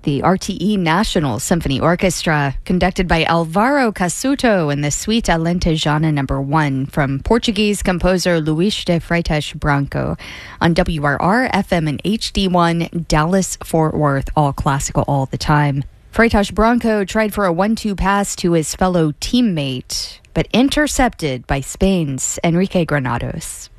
the RTE National Symphony Orchestra, conducted by Alvaro Casuto in the Suite Alentejana No. 1 from Portuguese composer Luís de Freitas Branco on WRR FM and HD1 Dallas-Fort Worth, all classical all the time. Freitas Branco tried for a 1-2 pass to his fellow teammate, but intercepted by Spain's Enrique Granados.